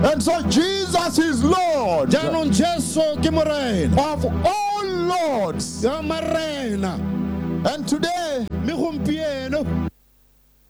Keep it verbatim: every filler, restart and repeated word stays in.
And so Jesus is Lord jaanong Jesu ke morena of all lords. ya marena And today, mme gompieno